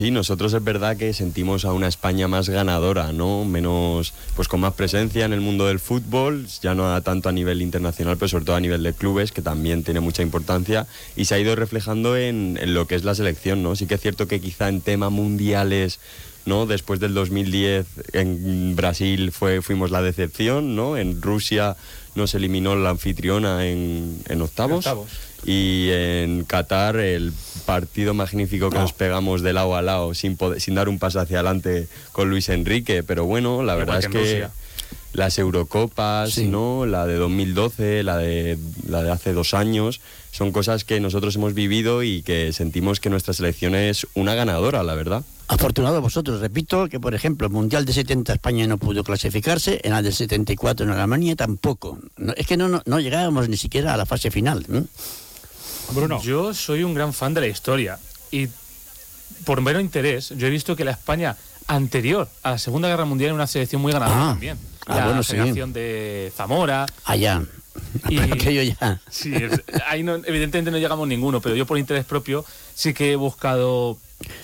Sí, nosotros es verdad que sentimos a una España más ganadora, ¿no? Menos, pues con más presencia en el mundo del fútbol, ya no tanto a nivel internacional, pero sobre todo a nivel de clubes, que también tiene mucha importancia, y se ha ido reflejando en lo que es la selección, ¿no? Sí que es cierto que quizá en temas mundiales, ¿no? Después del 2010 en Brasil fuimos la decepción, ¿no? En Rusia nos eliminó la anfitriona en octavos. Y en Qatar el partido magnífico que nos pegamos de lado a lado sin dar un paso hacia adelante con Luis Enrique, pero bueno, la verdad es que Rusia. Las Eurocopas, sí, ¿no? La de 2012, la de hace 2 años, son cosas que nosotros hemos vivido y que sentimos que nuestra selección es una ganadora, la verdad. Afortunados vosotros, repito, que por ejemplo el Mundial de 70 España no pudo clasificarse, en la del 74 en Alemania tampoco. Es que no llegábamos ni siquiera a la fase final, ¿no? Bruno. Yo soy un gran fan de la historia y por mero interés yo he visto que la España anterior a la Segunda Guerra Mundial era una selección muy ganadora también. La generación de Zamora. Allá. Y aquello ya. Sí, ahí no, evidentemente no llegamos ninguno, pero yo por interés propio sí que he buscado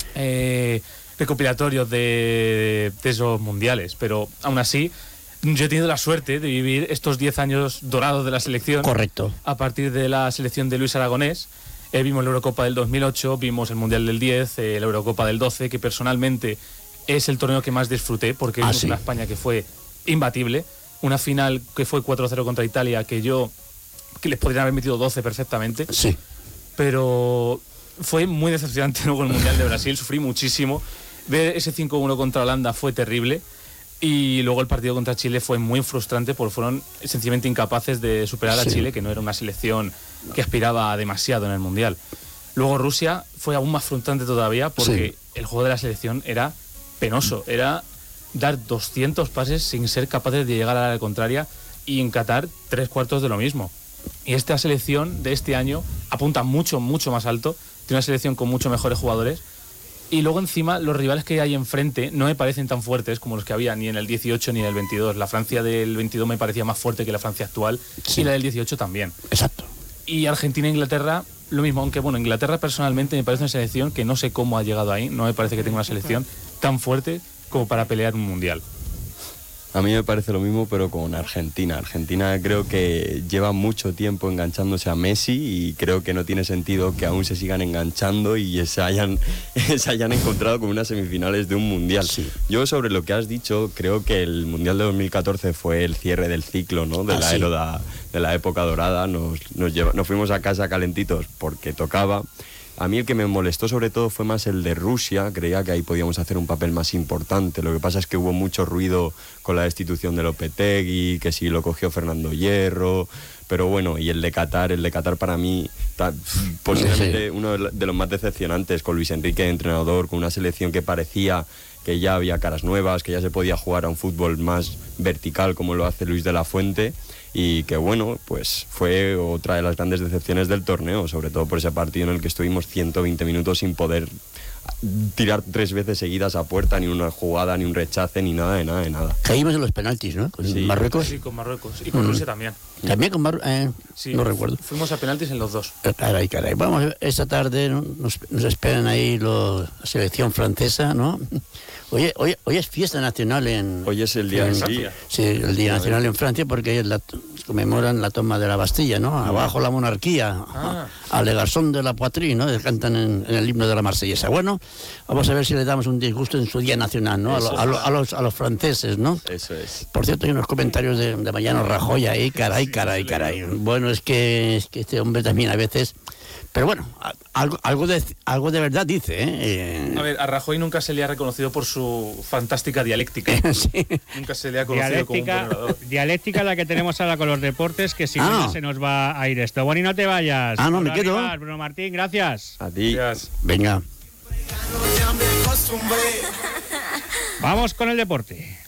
recopilatorios de esos mundiales, pero aún así yo he tenido la suerte de vivir estos 10 años dorados de la selección. Correcto. A partir de la selección de Luis Aragonés, vimos la Eurocopa del 2008, vimos el Mundial del 10, la Eurocopa del 12, que personalmente es el torneo que más disfruté, porque es una España que fue imbatible, una final que fue 4-0 contra Italia, que les podrían haber metido 12 perfectamente. Sí. Pero fue muy decepcionante luego el Mundial de Brasil, sufrí muchísimo. Ver ese 5-1 contra Holanda fue terrible. Y luego el partido contra Chile fue muy frustrante porque fueron sencillamente incapaces de superar a Chile, que no era una selección que aspiraba a demasiado en el Mundial. Luego Rusia fue aún más frustrante todavía porque el juego de la selección era penoso, era dar 200 pases sin ser capaces de llegar a la contraria, y en Qatar 3/4 de lo mismo. Y esta selección de este año apunta mucho, mucho más alto, tiene una selección con mucho mejores jugadores. Y luego encima los rivales que hay enfrente no me parecen tan fuertes como los que había ni en el 18 ni en el 22. La Francia del 22 me parecía más fuerte que la Francia actual, y la del 18 también. Exacto. Y Argentina e Inglaterra lo mismo, aunque bueno, Inglaterra personalmente me parece una selección que no sé cómo ha llegado ahí, no me parece que tenga una selección tan fuerte como para pelear un mundial. A mí me parece lo mismo, pero con Argentina. Argentina creo que lleva mucho tiempo enganchándose a Messi y creo que no tiene sentido que aún se sigan enganchando y se hayan encontrado con unas semifinales de un mundial. Sí. Yo sobre lo que has dicho, creo que el mundial de 2014 fue el cierre del ciclo, ¿no? De la época dorada. Nos fuimos a casa calentitos porque tocaba. A mí el que me molestó sobre todo fue más el de Rusia, creía que ahí podíamos hacer un papel más importante. Lo que pasa es que hubo mucho ruido con la destitución de Lopetegui, que sí lo cogió Fernando Hierro, pero bueno, y el de Qatar para mí, posiblemente uno de los más decepcionantes, con Luis Enrique de entrenador, con una selección que parecía que ya había caras nuevas, que ya se podía jugar a un fútbol más vertical como lo hace Luis de la Fuente, y que bueno, pues fue otra de las grandes decepciones del torneo, sobre todo por ese partido en el que estuvimos 120 minutos sin poder tirar 3 veces seguidas a puerta, ni una jugada, ni un rechace, ni nada de nada. Caímos en los penaltis, ¿no? Con Marruecos. Sí, con Marruecos. Y con Rusia también. También con Marruecos, sí, no recuerdo. Fuimos a penaltis en los 2. Caray. Vamos, esta tarde nos esperan ahí la selección francesa, ¿no? Hoy es fiesta nacional Hoy es el día de Francia. Sí, el día nacional en Francia, porque conmemoran la toma de la Bastilla, ¿no? Abajo la monarquía, a Le Garçon de la Poitrine, ¿no? Cantan en el himno de la Marsellesa. Bueno, vamos a ver si le damos un disgusto en su día nacional, ¿no? A los franceses, ¿no? Eso es. Por cierto, hay unos comentarios de Mariano Rajoy ahí, caray. Bueno, es que este hombre también a veces... Pero bueno, algo de verdad dice, ¿eh? A ver, a Rajoy nunca se le ha reconocido por su fantástica dialéctica. Sí. Nunca se le ha conocido como un ponedor. Dialéctica la que tenemos ahora con los deportes, que si no se nos va a ir esto. Bueno, y no te vayas. No me quedo. Bruno Martín, gracias. A ti. Gracias. Venga. Vamos con el deporte.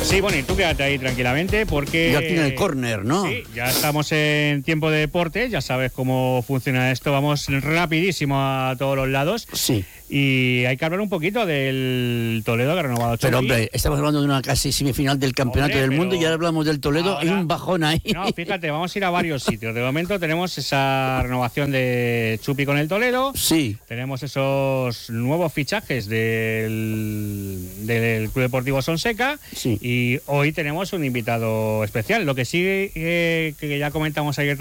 Sí, Boni, tú quédate ahí tranquilamente porque... Ya tiene el córner, ¿no? Sí, ya estamos en tiempo de deporte, ya sabes cómo funciona esto, vamos rapidísimo a todos los lados. Sí. Y hay que hablar un poquito del Toledo que ha renovado Chucky. Pero hombre, estamos hablando de una casi semifinal del Campeonato del Mundo y ahora hablamos del Toledo. Hay un bajón ahí. No, fíjate, vamos a ir a varios sitios. De momento tenemos esa renovación de Chupi con el Toledo. Sí. Tenemos esos nuevos fichajes del Club Deportivo Sonseca. Sí. Y hoy tenemos un invitado especial. Lo que sí que ya comentamos ayer